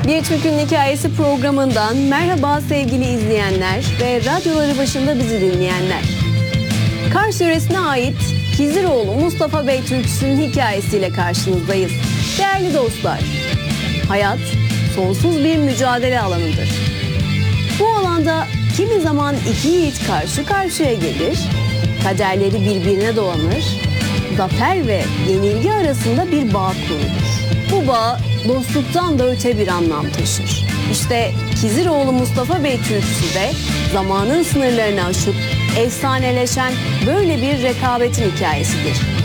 Bir Türk'ün Hikayesi programından merhaba sevgili izleyenler ve radyoları başında bizi dinleyenler. Kars yöresine ait Kiziroğlu Mustafa Bey türküsünün hikayesiyle karşınızdayız. Değerli dostlar, hayat sonsuz bir mücadele alanıdır. Bu alanda kimi zaman iki yiğit karşı karşıya gelir, kaderleri birbirine dolanır, zafer ve yenilgi arasında bir bağ kurulur. Bu bağ dostluktan da öte bir anlam taşır. İşte Kiziroğlu Mustafa Bey türküsü de zamanın sınırlarını aşıp efsaneleşen böyle bir rekabetin hikayesidir.